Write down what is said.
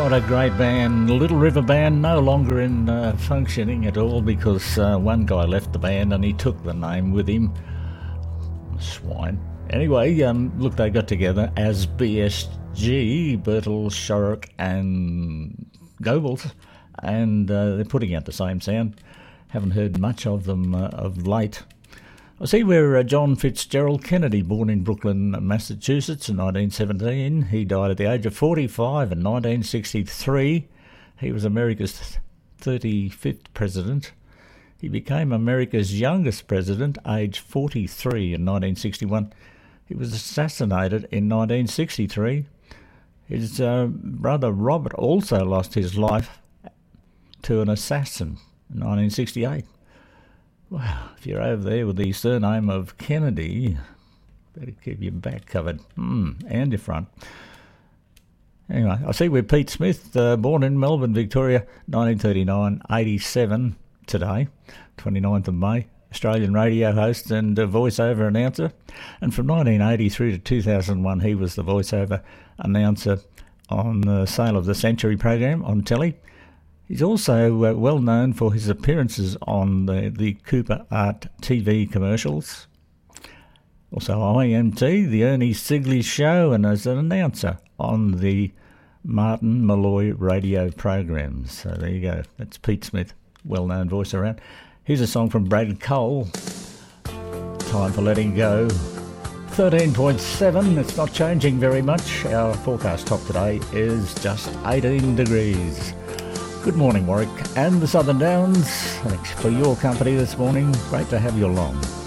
What a great band. Little River Band, no longer in functioning at all because one guy left the band and he took the name with him. Swine. Anyway, look, they got together as BSG, Bertel, Shorrock and Goebbels, and they're putting out the same sound. Haven't heard much of them of late. I see where John Fitzgerald Kennedy, born in Brooklyn, Massachusetts in 1917. He died at the age of 45 in 1963. He was America's 35th president. He became America's youngest president, aged 43 in 1961. He was assassinated in 1963. His brother Robert also lost his life to an assassin in 1968. Wow, if you're over there with the surname of Kennedy, better keep your back covered. And your front. Anyway, I see we're Pete Smith, born in Melbourne, Victoria, 1939, 87 today, 29th of May, Australian radio host and voiceover announcer. And from 1980 through to 2001, he was the voiceover announcer on the Sale of the Century program on telly. He's also well known for his appearances on the Cooper Art TV commercials. Also IMT, the Ernie Sigley Show, and as an announcer on the Martin Malloy radio programs. So there you go. That's Pete Smith, well-known voice around. Here's a song from Brad Cole, Time for Letting Go. 13.7, it's not changing very much. Our forecast top today is just 18 degrees. Good morning, Warwick and the Southern Downs. Thanks for your company this morning. Great to have you along.